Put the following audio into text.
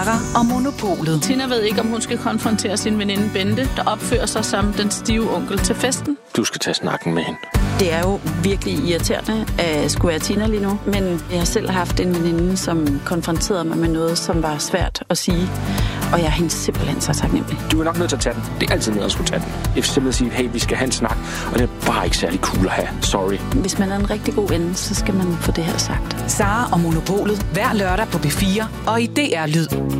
og Monopolet. Tina ved ikke, om hun skal konfrontere sin veninde Bente, der opfører sig som den stive onkel til festen. Du skal tage snakken med hende. Det er jo virkelig irriterende at skulle være Tina lige nu, men jeg har selv haft en veninde, som konfronterede mig med noget, som var svært at sige, og jeg er hende simpelthen så taknemmelig. Du er nok nødt til at tage den. Det er altid nødt at skulle tage den. Jeg vil simpelthen sige, hey, vi skal have en snak, og det er bare ikke særlig cool at have. Sorry. Hvis man er en rigtig god ven, så skal man få det her sagt. Sara og Monopolet hver lørdag på B4 og i DR Lyd.